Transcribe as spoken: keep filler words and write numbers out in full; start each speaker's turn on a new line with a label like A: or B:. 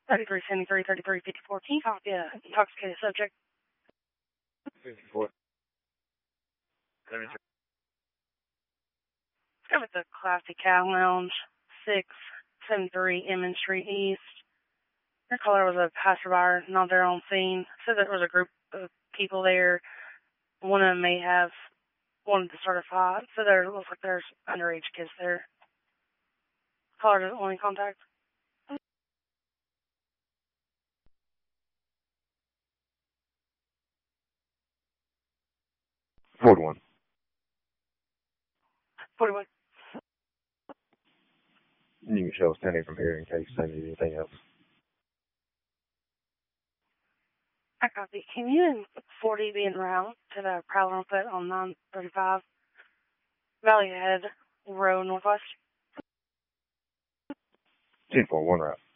A: thirty-three seventy-three, thirty-three fifty-four. Can you copy a intoxicated subject?
B: fifty-four. seventy-three.
A: Let's go with the Classy Cow Lounge, six seventy-three Emmons Street East. Their caller was a passerby, not there on scene. Said there was a group of people there. One of them may have wanted to start a fight. So there looks like there's underage kids there. Caller doesn't want any contact.
B: forty-one.
A: forty-one.
B: You can show us ten from here in case they need anything else.
A: I copy. Can you and forty be en route to the Prowler on foot on nine thirty-five Valley Head Road Northwest?
B: ten four, one route.